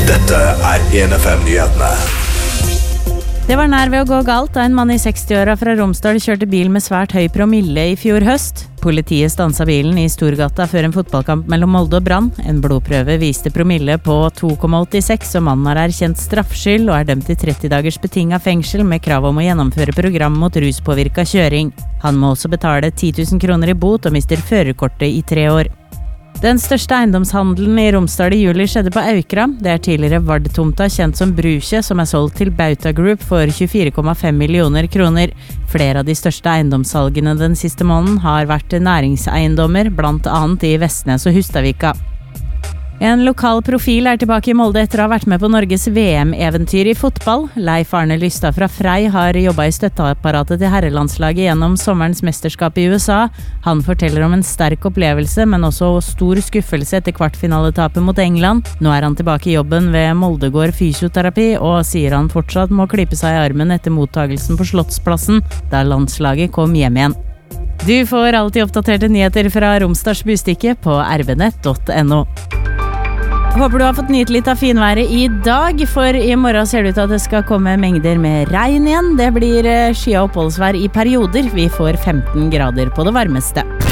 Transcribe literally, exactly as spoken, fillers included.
Dette er en F M-nyhetene. Det var nær ved å gå galt da en mann i seksti-åra fra Romsdal kjørte bil med svært høy promille i fjor høst. Politiet stansa bilen i Storgata før en fotballkamp mellom Molde og Brann. En blodprøve viste promille på to komma åttiseks, og mannen har erkjent straffskyld og er dømt til tretti dagers betinget fengsel med krav om å gjennomføre program mot ruspåvirket kjøring. Han må også betale ti tusen kroner i bot og mister førerkortet i tre år. Den største eiendomshandelen i Romsdal i juli skjedde på Aukra. Det er tidligere Vard-tomta kjent som Bruket, som er solgt til Bauta Group for tjuefire komma fem millioner kroner. Flere av de største eiendomssalgene den siste måneden har vært næringseiendommer, blant annet i Vestnes og Hustadvika. En lokal profil er tilbake i Molde etter å ha vært med på Norges V M-eventyr i fotball. Leif Arne Lystad fra Frei har jobbet i støtteapparatet til herrelandslaget gjennom sommerens mesterskap i U S A. Han forteller om en sterk opplevelse, men også stor skuffelse etter kvartfinaletapet mot England. Nå er han tilbake i jobben ved Moldegård fysioterapi, og sier han fortsatt må klype seg i armen etter mottagelsen på Slottsplassen, da landslaget kom hjem igjen. Du får alltid oppdaterte nyheter fra Romsdals Bustikke på r b nett punktum n o. Håper du har fått nyte litt av finværet i dag, for i morgen ser det ut at det skal komme mengder med regn igjen. Det blir skyet oppholdsvær i perioder. Vi får femten grader på det varmeste.